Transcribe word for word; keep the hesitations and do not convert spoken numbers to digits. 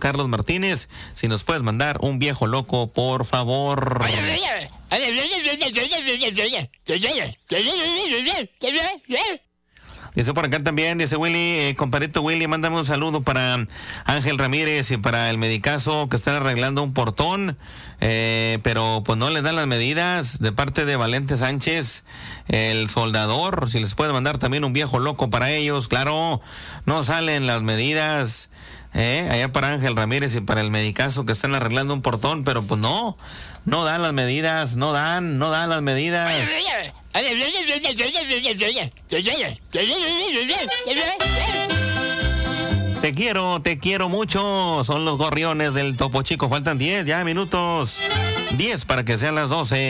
Carlos Martínez. Si nos puedes mandar un viejo loco, por favor. Dice por acá también, dice Willy, eh, compadrito Willy, mándame un saludo para Ángel Ramírez y para el medicazo que están arreglando un portón, eh, pero pues no les dan las medidas de parte de Valente Sánchez, el soldador. Si les puede mandar también un viejo loco para ellos, claro, no salen las medidas, eh, allá para Ángel Ramírez y para el medicazo que están arreglando un portón, pero pues no, no dan las medidas, no dan, no dan las medidas. Te quiero, te quiero mucho. Son los gorriones del Topo Chico. Faltan diez ya minutos. diez para que sean las doce.